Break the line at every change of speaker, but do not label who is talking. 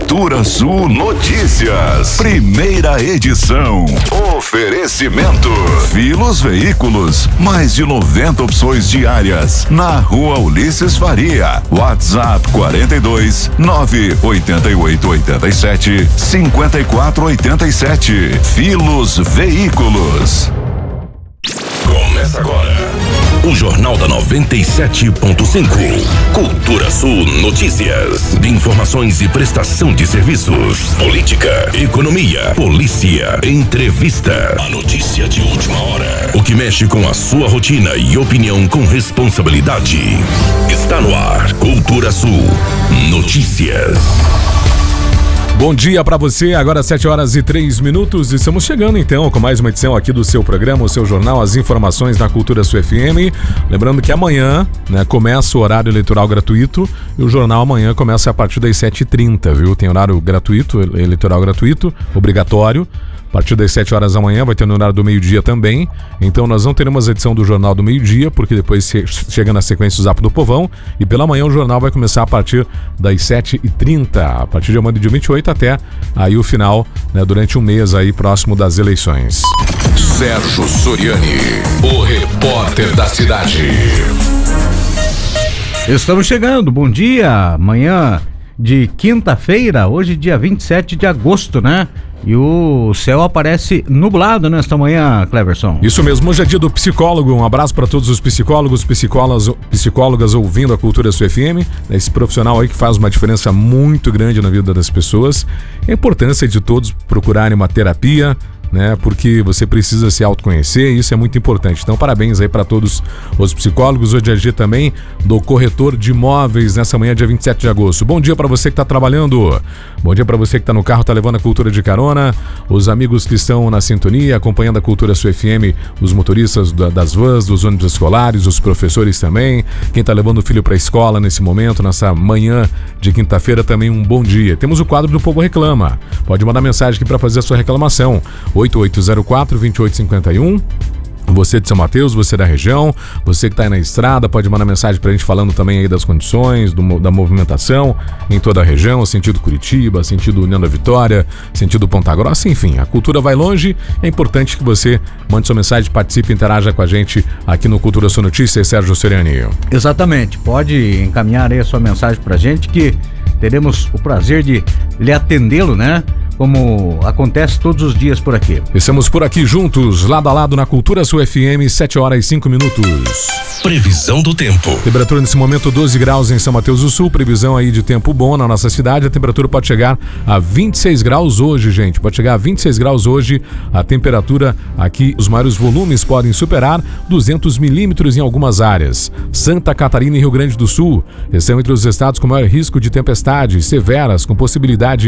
Cultura Sul Notícias, primeira edição. Oferecimento Filos Veículos, mais de 90 opções diárias, na Rua Ulisses Faria. WhatsApp 42 988 87 54 87. Filos Veículos.
Começa agora o Jornal da 97.5. Cultura Sul Notícias. De informações e prestação de serviços. Política, economia, polícia, entrevista. A notícia de última hora. O que mexe com a sua rotina e opinião com responsabilidade. Está no ar. Cultura Sul Notícias.
Bom dia para você, agora 7h03. Estamos chegando então com mais uma edição aqui do seu programa, o seu jornal, as informações da Cultura Sul FM. Lembrando que amanhã, começa o horário eleitoral gratuito e o jornal amanhã começa a partir das 7h30, viu? Tem horário gratuito, eleitoral gratuito, obrigatório. A partir das 7 horas da manhã vai ter no horário do meio-dia também. Então nós não teremos a edição do Jornal do Meio-Dia, porque depois chega na sequência o Zap do Povão. E pela manhã o jornal vai começar a partir das 7h30. A partir de amanhã do dia 28 até aí o final, durante um mês aí próximo das eleições.
Sérgio Soriani, o repórter da cidade.
Estamos chegando, bom dia, amanhã de quinta-feira, hoje dia 27 de agosto, né? E o céu aparece nublado nesta manhã, Cleverson.
Isso mesmo, hoje é dia do psicólogo. Um abraço para todos os psicólogos, psicólogas ouvindo a Cultura Sul FM. Esse profissional aí que faz uma diferença muito grande na vida das pessoas. A importância de todos procurarem uma terapia, porque você precisa se autoconhecer e isso é muito importante. Então parabéns aí para todos os psicólogos. Hoje é dia também do corretor de imóveis nessa manhã, dia 27 de agosto. Bom dia para você que está trabalhando, bom dia para você que está no carro, está levando a cultura de carona, os amigos que estão na sintonia, acompanhando a Cultura Sul FM, os motoristas das vans, dos ônibus escolares, os professores também, quem está levando o filho para a escola nesse momento, nessa manhã de quinta-feira, também um bom dia. Temos o quadro do Povo Reclama, pode mandar mensagem aqui para fazer a sua reclamação, 8804-2851. Você de São Mateus, você da região, você que está aí na estrada, pode mandar mensagem pra gente falando também aí das condições, da movimentação em toda a região, sentido Curitiba, sentido União da Vitória, sentido Ponta Grossa, enfim, a cultura vai longe, é importante que você mande sua mensagem, participe, interaja com a gente aqui no Cultura Sul Notícias, Sérgio Soriani.
Exatamente, pode encaminhar aí a sua mensagem pra gente que teremos o prazer de lhe atendê-lo, como acontece todos os dias por aqui.
Estamos por aqui juntos, lado a lado na Cultura Sul FM, 7h05.
Previsão do tempo.
Temperatura nesse momento 12 graus em São Mateus do Sul, previsão aí de tempo bom na nossa cidade. A temperatura pode chegar a 26 graus hoje, gente. Pode chegar a 26 graus hoje. A temperatura aqui, os maiores volumes podem superar 200 milímetros em algumas áreas. Santa Catarina e Rio Grande do Sul estão entre os estados com maior risco de tempestades severas, com possibilidade